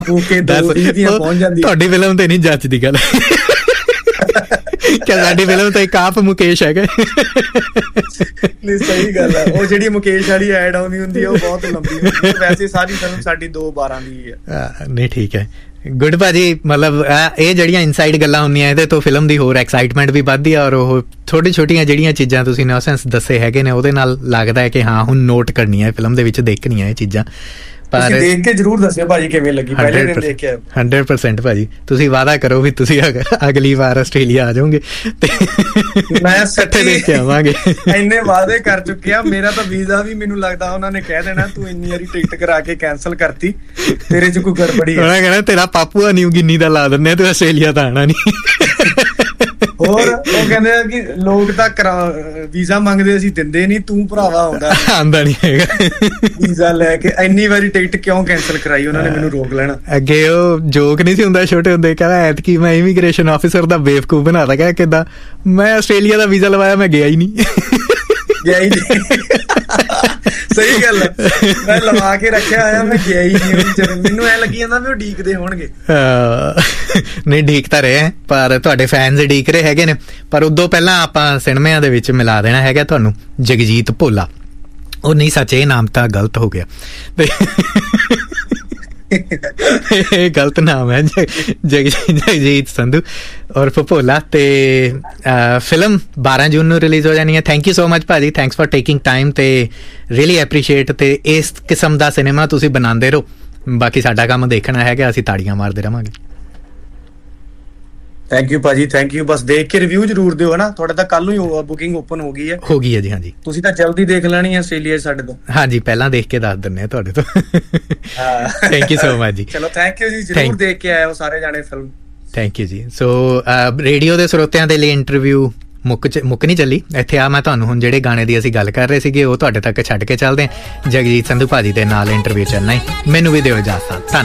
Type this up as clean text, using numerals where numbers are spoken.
ਤੁਹਾਡੀ ਫਿਲਮ ਤੇ ਨਹੀਂ ਜੱਚਦੀ ਗੱਲ ਕਿ ਸਾਡੀ ਫਿਲਮ ਤਾਂ ਇੱਕ ਆਪ ਮੁਕੇਸ਼ ਹੈਗਾ। ਨਹੀਂ ਸਹੀ ਗੱਲ ਹੈ, ਉਹ ਜਿਹੜੀ ਮੁਕੇਸ਼ ਵਾਲੀ ਐਡ ਆਉਂਦੀ ਹੁੰਦੀ ਹੈ ਉਹ ਬਹੁਤ ਲੰਬੀ ਹੁੰਦੀ ਹੈ। ਵੈਸੇ ਸਾਰੀ ਫਿਲਮ ਸਾਡੀ 2:12 ਦੀ ਹੈ। ਨਹੀਂ ਠੀਕ ਹੈ, ਗੁੱਡ ਭਾਜੀ। ਮਤਲਬ ਇਹ ਜਿਹੜੀਆਂ ਇਨਸਾਈਡ ਗੱਲਾਂ ਹੁੰਦੀਆਂ ਇਹਦੇ ਤੋਂ ਫਿਲਮ ਦੀ ਹੋਰ ਐਕਸਾਈਟਮੈਂਟ ਵੀ ਵੱਧਦੀ ਆ, ਔਰ ਉਹ ਛੋਟੀ ਛੋਟੀਆਂ ਜਿਹੜੀਆਂ ਚੀਜ਼ਾਂ ਤੁਸੀਂ ਨੋਸੈਂਸ ਦੱਸੇ ਹੈਗੇ ਨੇ ਉਹਦੇ ਨਾਲ ਲੱਗਦਾ ਹੈ ਕਿ ਹਾਂ ਹੁਣ ਨੋਟ ਕਰਨੀਆਂ ਹੈ ਫਿਲਮ ਦੇ ਵਿੱਚ, ਦੇਖਣੀਆਂ ਇਹ ਚੀਜ਼ਾਂ। ਪਰ ਦੇਖ ਕੇ ਜ਼ਰੂਰ ਦੱਸਿਓ ਭਾਜੀ ਕਿਵੇਂ ਲੱਗੀ, ਪਹਿਲੇ ਦਿਨ ਦੇਖ ਕੇ। 100% ਭਾਜੀ, ਤੁਸੀਂ ਵਾਅਦਾ ਕਰੋ ਵੀ ਤੁਸੀਂ ਅਗਲੀ ਵਾਰ ਆਸਟ੍ਰੇਲੀਆ ਆ ਜਾਓਗੇ ਤੇ ਮੈਂ ਇਕੱਠੇ ਦੇਖ ਕੇ ਆਵਾਂਗੇ। ਇੰਨੇ ਵਾਅਦੇ ਕਰ ਚੁੱਕੇ ਆ, ਮੇਰਾ ਤਾਂ ਵੀਜ਼ਾ ਵੀ ਮੈਨੂੰ ਲੱਗਦਾ ਉਹਨਾਂ ਨੇ ਕਹਿ ਦੇਣਾ ਤੂੰ ਇੰਨੀ ਵਾਰੀ ਟਿਕਟ ਕਰਾ ਕੇ ਕੈਂਸਲ ਕਰਤੀ, ਤੇਰੇ 'ਚ ਕੋਈ ਗੜਬੜੀ ਹੈ। ਉਹਨਾਂ ਕਹਿਣਾ ਤੇਰਾ ਪਾਪੂਆ ਨਿਊ ਗਿਨੀ ਦਾ ਲਾ ਦਿੰਦੇ, ਤੂੰ ਆਸਟ੍ਰੇਲੀਆ ਤਾਂ ਆਉਣਾ ਨਹੀਂ। ਹੋਰ ਉਹ ਕਹਿੰਦੇ ਆ ਕਿ ਲੋਕ ਤਾਂ ਵੀਜ਼ਾ ਮੰਗਦੇ, ਅਸੀਂ ਦਿੰਦੇ ਨੀ, ਤੂੰ ਭਰਾਵਾ ਆਉਂਦਾ ਨੀ ਹੈਗਾ ਵੀਜ਼ਾ ਲੈ ਕੇ। ਇੰਨੀ ਵਾਰੀ ਟਿਕਟ ਕਿਉਂ ਕੈਂਸਲ ਕਰਾਈ ਉਹਨਾਂ ਨੇ, ਮੈਨੂੰ ਰੋਕ ਲੈਣਾ। ਅੱਗੇ ਉਹ ਜੋਕ ਨਹੀਂ ਸੀ ਹੁੰਦਾ ਛੋਟੇ ਹੁੰਦੇ, ਕਹਿੰਦਾ ਐਤਕੀ ਮੈਂ ਇਮੀਗ੍ਰੇਸ਼ਨ ਆਫਿਸਰ ਦਾ ਬੇਵਕੂਫ ਬਣਾ ਤਾ। ਕਹਿੰਦਾ ਕਿੱਦਾਂ, ਮੈਂ ਆਸਟ੍ਰੇਲੀਆ ਦਾ ਵੀਜ਼ਾ ਲਵਾਇਆ, ਮੈਂ ਗਿਆ ਹੀ ਨਹੀਂ। ਸਹੀ ਗੱਲ ਹੈ, ਮੈਂ ਲਵਾ ਕੇ ਰੱਖਿਆ ਹੋਇਆ, ਮੈਂ ਗਿਆ ਹੀ ਨਹੀਂ। ਮੈਨੂੰ ਐ ਲੱਗੀ ਜਾਂਦਾ ਵੀ ਉਹ ਡੀਕਦੇ ਹੋਣਗੇ। ਨਹੀਂ ਡੀਕ ਤਾਂ ਰਹੇ, ਪਰ ਤੁਹਾਡੇ ਫੈਨਸ ਡੀਕ ਰਹੇ ਹੈਗੇ ਨੇ। ਪਰ ਉਦੋਂ ਪਹਿਲਾਂ ਆਪਾਂ ਸਿਨੇਮਿਆਂ ਦੇ ਵਿੱਚ ਮਿਲਾ ਦੇਣਾ ਹੈਗਾ ਤੁਹਾਨੂੰ ਜਗਜੀਤ ਭੋਲਾ। ਉਹ ਨਹੀਂ ਸੱਚ, ਇਹ ਨਾਮ ਤਾਂ ਗਲਤ ਹੋ ਗਿਆ ਤੇ ਇਹ ਗਲਤ ਨਾਮ ਹੈ, ਜਗਜੀਤ ਸੰਧੂ ਔਰ ਭੋਲਾ। ਤੇ ਫਿਲਮ 12 ਜੂਨ ਨੂੰ ਰਿਲੀਜ਼ ਹੋ ਜਾਣੀ ਹੈ। ਥੈਂਕ ਯੂ ਸੋ ਮਚ ਭਾਜੀ, ਥੈਂਕਸ ਫॉर ਟੇਕਿੰਗ ਟਾਈਮ ਤੇ ਰੀਅਲੀ ਐਪਰੀਸ਼ੀਏਟ। ਤੇ ਇਸ ਕਿਸਮ ਦਾ ਸਿਨੇਮਾ ਤੁਸੀਂ ਬਣਾਉਂਦੇ ਰਹੋ, ਬਾਕੀ ਸਾਡਾ ਕੰਮ ਦੇਖਣਾ ਹੈਗਾ, ਅਸੀਂ ਤਾੜੀਆਂ ਮਾਰਦੇ ਰਹਾਂਗੇ। ਥੈਂਕ ਯੂ ਭਾਜੀ, ਥੈਂਕ ਯੂ। ਬਸ ਦੇਖ ਕੇ ਰਿਵਿਊ ਜ਼ਰੂਰ ਦਿਓ ਹਨਾ, ਤੁਹਾਡੇ ਤਾਂ ਕੱਲ ਨੂੰ ਹੀ ਬੁਕਿੰਗ ਓਪਨ ਹੋ ਗਈ ਹੈ। ਹੋ ਗਈ ਹੈ ਜੀ, ਹਾਂਜੀ। ਤੁਸੀਂ ਤਾਂ ਜਲਦੀ ਦੇਖ ਲੈਣੀ ਹੈ ਆਸਟ੍ਰੇਲੀਆ ਸਾਡੇ ਤੋਂ। ਹਾਂਜੀ, ਪਹਿਲਾਂ ਦੇਖ ਕੇ ਦੱਸ ਦਿੰਦੇ ਆ ਤੁਹਾਡੇ ਤੋਂ। ਥੈਂਕ ਯੂ ਸੋ ਮਚ ਜੀ। ਚਲੋ ਥੈਂਕ ਯੂ ਜੀ, ਜ਼ਰੂਰ ਦੇਖ ਕੇ ਆਇਓ ਸਾਰੇ ਜਾਣੇ ਫਿਲਮ। ਥੈਂਕ ਯੂ ਜੀ। ਸੋ ਰੇਡੀਓ ਦੇ ਸਰੋਤਿਆਂ ਦੇ ਲਈ ਇੰਟਰਵਿਊ ਮੁੱਕ ਨਹੀਂ ਚੱਲੀ ਇੱਥੇ। ਆ ਮੈਂ ਤੁਹਾਨੂੰ ਹੁਣ ਜਿਹੜੇ ਗਾਣੇ ਦੀ ਅਸੀਂ ਗੱਲ ਕਰ ਰਹੇ ਸੀਗੇ ਉਹ ਤੁਹਾਡੇ ਤੱਕ ਛੱਡ ਕੇ ਚੱਲਦੇ ਹਾਂ। ਜਗਜੀਤ ਸੰਧੂ ਭਾਜੀ ਦੇ ਨਾਲ ਇੰਟਰਵਿਊ ਚੱਲਣਾ ਹੀ। ਮੈਨੂੰ ਵੀ ਦਿਓ ਇਜਾਜ਼ਤ।